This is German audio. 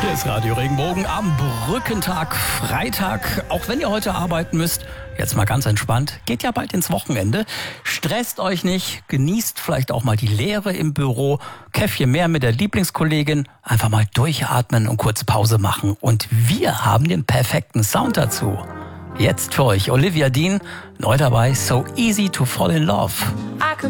Hier ist Radio Regenbogen am Brückentag, Freitag. Auch wenn ihr heute arbeiten müsst, jetzt mal ganz entspannt. Geht ja bald ins Wochenende. Stresst euch nicht, genießt vielleicht auch mal die Leere im Büro. Käffchen mehr mit der Lieblingskollegin. Einfach mal durchatmen und kurz Pause machen. Und wir haben den perfekten Sound dazu. Jetzt für euch Olivia Dean, neu dabei So Easy to Fall in Love.